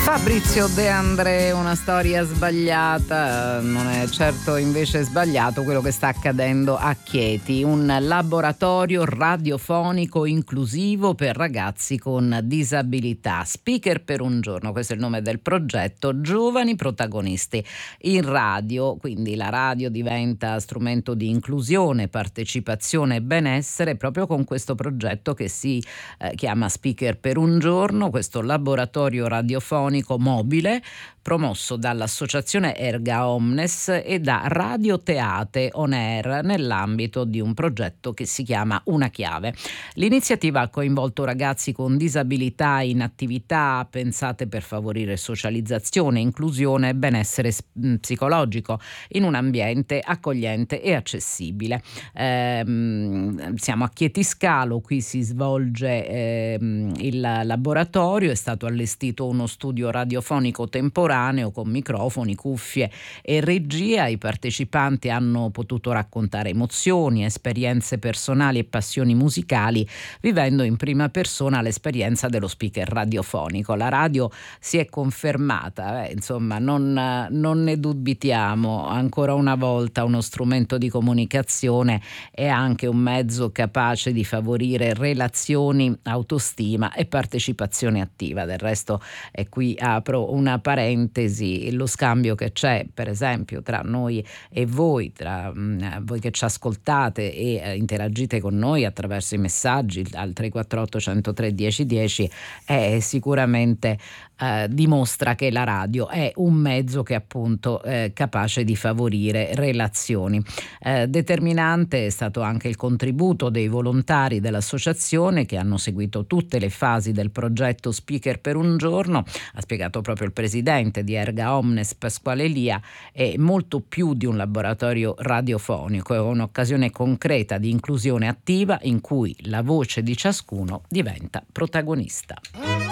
Fabrizio De André, una storia sbagliata. Non è certo invece sbagliato quello che sta accadendo a Chieti, un laboratorio radiofonico inclusivo per ragazzi con disabilità. Speaker per un giorno, questo è il nome del progetto. Giovani protagonisti in radio, quindi la radio diventa strumento di inclusione, partecipazione e benessere proprio con questo progetto che si chiama Speaker per un giorno, questo laboratorio radiofonico mobile promosso dall'associazione Erga Omnes e da Radio Teate On Air nell'ambito di un progetto che si chiama Una Chiave. L'iniziativa ha coinvolto ragazzi con disabilità in attività pensate per favorire socializzazione, inclusione e benessere psicologico in un ambiente accogliente e accessibile. Siamo a Chietiscalo, qui si svolge il laboratorio, è stato allestito uno studio radiofonico temporaneo con microfoni, cuffie e regia. I partecipanti hanno potuto raccontare emozioni, esperienze personali e passioni musicali, vivendo in prima persona l'esperienza dello speaker radiofonico. La radio si è confermata, insomma, non ne dubitiamo, ancora una volta uno strumento di comunicazione e anche un mezzo capace di favorire relazioni, autostima e partecipazione attiva. Del resto, e qui apro una parentesi, lo scambio che c'è per esempio tra noi e voi, tra voi che ci ascoltate e interagite con noi attraverso i messaggi al 348 103 1010 è sicuramente dimostra che la radio è un mezzo che appunto è capace di favorire relazioni. Determinante è stato anche il contributo dei volontari dell'associazione che hanno seguito tutte le fasi del progetto Speaker per un giorno. Ha spiegato proprio il presidente di Erga Omnes Pasquale Lia, è molto più di un laboratorio radiofonico, è un'occasione concreta di inclusione attiva in cui la voce di ciascuno diventa protagonista.